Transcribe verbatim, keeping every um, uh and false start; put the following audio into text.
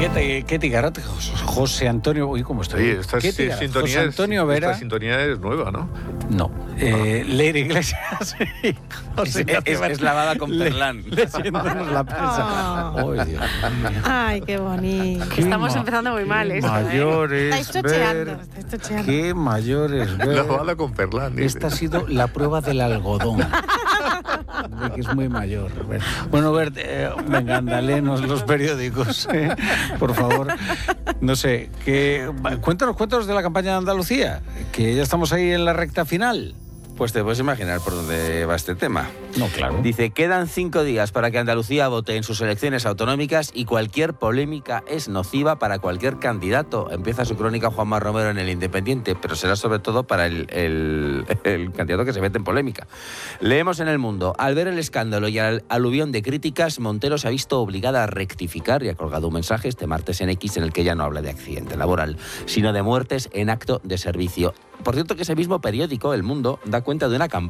Ketty, Ketty Garat, José Antonio... Uy, ¿cómo estoy? Oye, esta, Ketty Garat, sintonía José Antonio es, Vera... esta sintonía es nueva, ¿no? No. Eh, Leire Iglesias y José Es, es, es lavada con perlán. Le, leyéndonos la prensa. Oh. Oh, Dios mío. Ay, qué bonito. Qué Estamos ma- empezando muy mal, qué ¿eh? mayores Estáis chocheando, ver, estáis chocheando. qué mayores ver. La bala con perlán. dice. Esta ha sido la prueba del algodón. De que es muy mayor. Bueno, Bert, eh, venga, anda, léenos los periódicos, eh, por favor. No sé, que, cuéntanos, cuéntanos de la campaña de Andalucía, que ya estamos ahí en la recta final. Pues te puedes imaginar por dónde va este tema. No, claro. Dice, quedan cinco días para que Andalucía vote en sus elecciones autonómicas y cualquier polémica es nociva para cualquier candidato. Empieza su crónica Juanma Romero en El Independiente, pero será sobre todo para el, el, el candidato que se mete en polémica. Leemos en El Mundo, al ver el escándalo y al aluvión de críticas, Montero se ha visto obligada a rectificar y ha colgado un mensaje este martes en X en el que ya no habla de accidente laboral, sino de muertes en acto de servicio. Por cierto, que ese mismo periódico, El Mundo, da cuenta de una campaña